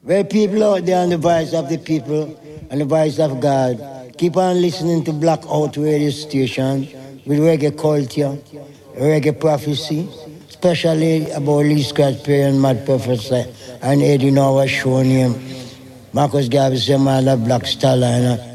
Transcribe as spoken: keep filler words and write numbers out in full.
Well, people out there on the voice of the people and the voice of God, keep on listening to Blackout Radio Station with reggae culture, reggae prophecy, especially about Lee Scratch Perry and Mad Professor and Eddie Noah show name. Marcus Garvey said, man, that Black Stallion.